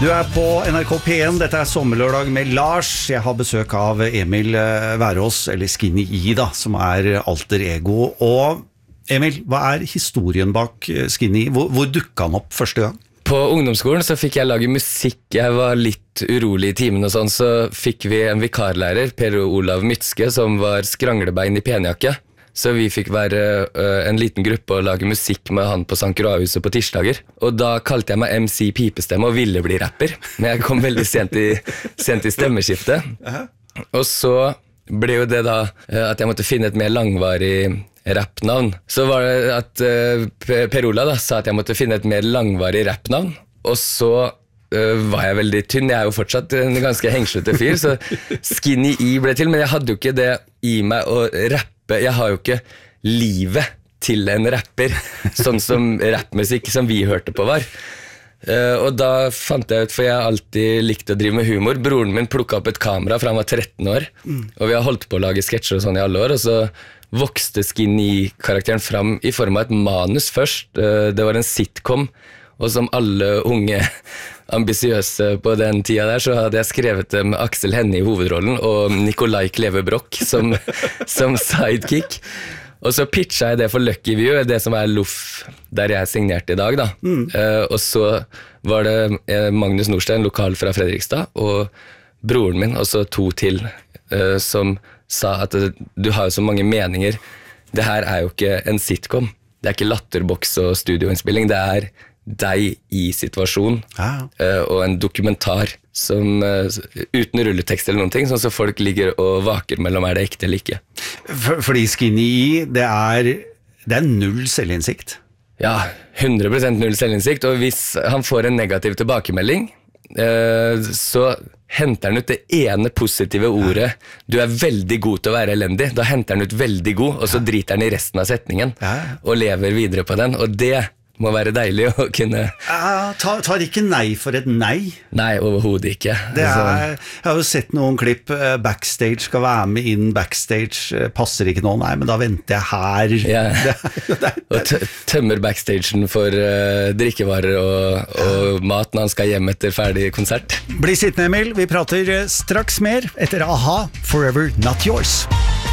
Du på NRK P1, dette sommerlørdag med Lars. Jeg har besøk av Emil Værås, eller Skinny E da, som alter ego. Og Emil, hva historien bak Skinny E? Hvor dukket han opp første gang? På ungdomsskolen så fikk jeg lage musikk. Jeg var litt urolig i timen og sånn, så fikk vi en vikarlærer, Per Olav Mytske, som var skranglebein i penjakke. Så vi fikk være en liten gruppe og lage musikk med han på St. Kroahuset på tirsdager. Og da kalte jeg meg MC Pipestemme og ville bli rapper. Men jeg kom veldig sent i stemmeskiftet. Og så ble jo det da at jeg måtte finne et mer langvarig rappnavn. Så var det at Per Olav da sa at jeg måtte finne et mer langvarig rappnavn. Og så var jeg veldig tynn. Jeg jo fortsatt en ganske hengslete fyr, så Skinny E ble til. Men jeg hadde jo ikke det i meg å rappe. Jeg har jo ikke livet til en rapper, sånn som rappmusikk som vi hørte på var. Og da fant jeg ut, for jeg har alltid likt å drive med humor. Broren min plukket opp et kamera fra han var 13 år, og vi har holdt på å lage sketsjer og sånn i alle år, og så vokste Skinny-karakteren fram i form av et manus først. Det var en sitcom, og som alle unge ambisiøse på den tida der, så hadde jeg skrevet det med Aksel Hennie i hovedrollen og Nikolai Kleve Broch som sidekick. Og så pitcha jeg det for Lucky View, det som Loff der jeg signerte i dag da. Og så var det Magnus Nordstein, lokal fra Fredrikstad, og broren min, og så 2 til, som sa at du har jo så mange meninger. Det her jo ikke en sitcom. Det ikke latterboks og studioinnspilling, det deg i situasjon, og en dokumentar som uten rulletekst eller noen ting, sånn så folk ligger og vaker mellom det ekte eller ikke. Fordi Skinny E, det null selvinnsikt. Ja, 100% null selvinnsikt, og hvis han får en negativ tilbakemelding, så henter han ut det ene positive ordet. Du veldig god til å være elendig. Da henter han ut veldig god, og så driter han i resten av setningen, og lever videre på den, og det må være deilig å kunne... Tar ikke nei for et nei? Nei, overhodet ikke. Jeg har jo sett noen klipp, backstage skal være med inn, backstage passer ikke noe, nei, men da venter jeg her. Ja. Og tømmer backstagen for drikkevarer og mat når han skal hjem etter ferdig konsert. Bli sittende, Emil. Vi prater straks mer etter A-ha, Forever Not Yours.